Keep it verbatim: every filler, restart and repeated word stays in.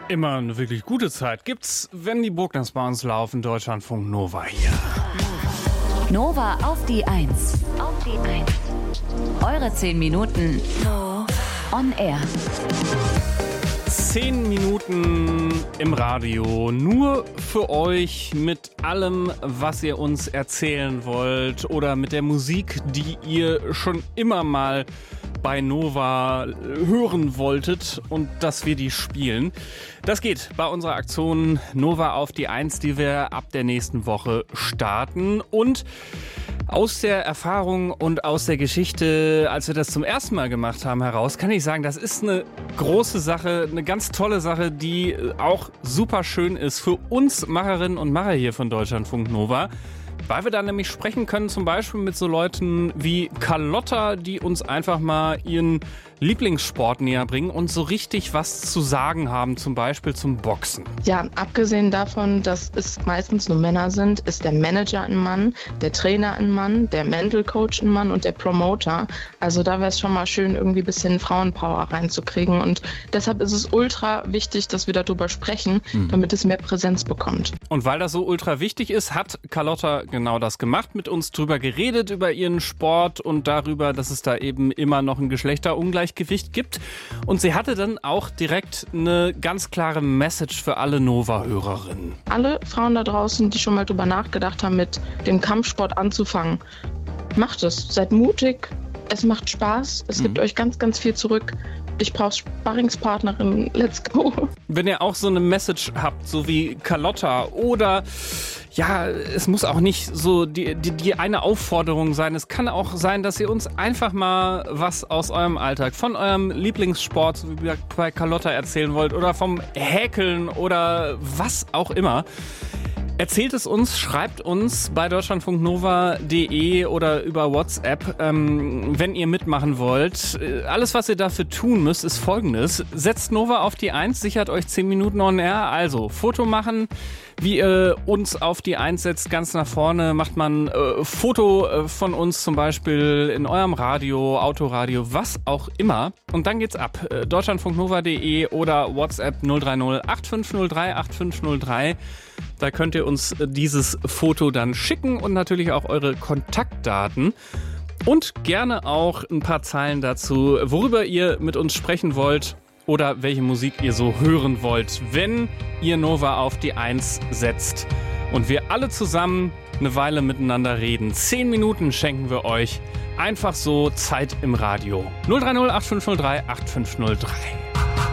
Immer eine wirklich gute Zeit gibt's, wenn die Burgners bei uns laufen. Deutschlandfunk Nova hier. Nova auf die Eins. Auf die Eins. Eure zehn Minuten on air. Zehn Minuten im Radio, nur für euch mit allem, was ihr uns erzählen wollt oder mit der Musik, die ihr schon immer mal bei Nova hören wolltet und dass wir die spielen. Das geht bei unserer Aktion Nova auf die Eins, die wir ab der nächsten Woche starten. Und aus der Erfahrung und aus der Geschichte, als wir das zum ersten Mal gemacht haben, heraus, kann ich sagen, das ist eine große Sache, eine ganz tolle Sache, die auch super schön ist für uns Macherinnen und Macher hier von Deutschlandfunk Nova. Weil wir da nämlich sprechen können, zum Beispiel mit so Leuten wie Carlotta, die uns einfach mal ihren Lieblingssport näher bringen und so richtig was zu sagen haben, zum Beispiel zum Boxen. Ja, abgesehen davon, dass es meistens nur Männer sind, ist der Manager ein Mann, der Trainer ein Mann, der Mental Coach ein Mann und der Promoter. Also da wäre es schon mal schön, irgendwie ein bisschen Frauenpower reinzukriegen. Und deshalb ist es ultra wichtig, dass wir darüber sprechen, mhm. damit es mehr Präsenz bekommt. Und weil das so ultra wichtig ist, hat Carlotta genau das gemacht, mit uns drüber geredet, über ihren Sport und darüber, dass es da eben immer noch ein Geschlechterungleichgewicht gibt. Und sie hatte dann auch direkt eine ganz klare Message für alle Nova-Hörerinnen. Alle Frauen da draußen, die schon mal drüber nachgedacht haben, mit dem Kampfsport anzufangen, macht es. Seid mutig, es macht Spaß, es mhm. gibt euch ganz, ganz viel zurück. Ich brauche Sparringspartnerin, let's go. Wenn ihr auch so eine Message habt, so wie Carlotta, oder ja, es muss auch nicht so die, die, die eine Aufforderung sein. Es kann auch sein, dass ihr uns einfach mal was aus eurem Alltag, von eurem Lieblingssport, so wie bei Carlotta, erzählen wollt, oder vom Häkeln oder was auch immer. Erzählt es uns, schreibt uns bei deutschlandfunknova punkt de oder über WhatsApp, ähm, wenn ihr mitmachen wollt. Alles, was ihr dafür tun müsst, ist Folgendes. Setzt Nova auf die Eins, sichert euch zehn Minuten on air. Also Foto machen, wie ihr uns auf die Eins setzt, ganz nach vorne. Macht man äh, Foto äh, von uns zum Beispiel in eurem Radio, Autoradio, was auch immer. Und dann geht's ab. Äh, deutschlandfunknova punkt de oder WhatsApp null drei null acht fünf null drei acht fünf null drei. Da könnt ihr uns dieses Foto dann schicken und natürlich auch eure Kontaktdaten. Und gerne auch ein paar Zeilen dazu, worüber ihr mit uns sprechen wollt oder welche Musik ihr so hören wollt, wenn ihr Nova auf die Eins setzt und wir alle zusammen eine Weile miteinander reden. Zehn Minuten schenken wir euch. Einfach so Zeit im Radio. null drei null acht fünf null drei acht fünf null drei.